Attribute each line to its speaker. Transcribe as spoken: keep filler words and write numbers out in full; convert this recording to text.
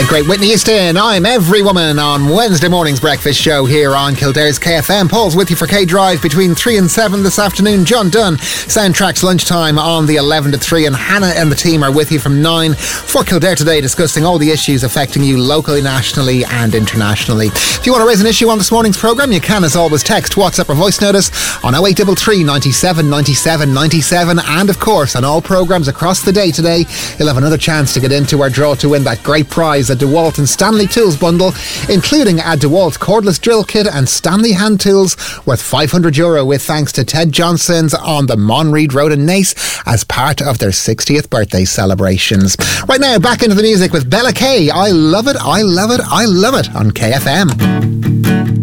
Speaker 1: great Whitney Houston. I'm Every Woman on Wednesday morning's breakfast show here on Kildare's K F M. Paul's with you for K Drive between three and seven this afternoon. John Dunn, Soundtracks lunchtime on the eleven to three, and Hannah and the team are with you from nine for Kildare Today, discussing all the issues affecting you locally, nationally and internationally. If you want to raise an issue on this morning's programme, you can as always text, WhatsApp or voice notice on oh eight three three, ninety-seven, ninety-seven, ninety-seven, and of course on all programmes across the day today you'll have another chance to get into our draw to win that great prize, a DeWalt and Stanley Tools bundle, including a DeWalt cordless drill kit and Stanley hand tools worth five hundred euro, with thanks to Ted Johnson's on the Monreid Road in Naas as part of their sixtieth birthday celebrations. Right now, back into the music with Bella Kay. I love it, I love it, I love it on K F M.